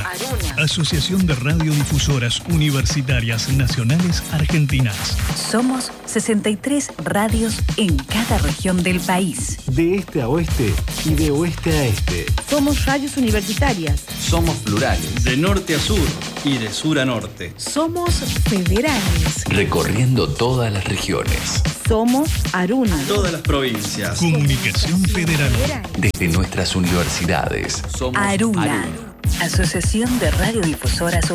Asociación de Radiodifusoras Universitarias Nacionales Argentinas. Somos 63 radios en cada región del país. De este a oeste y de oeste a este. Somos radios universitarias. Somos plurales. De norte a sur y de sur a norte. Somos federales. Recorriendo todas las regiones. Somos Aruna. Todas las provincias. Comunicación Federal. Desde nuestras universidades. Somos Aruna. Asociación de Radiodifusoras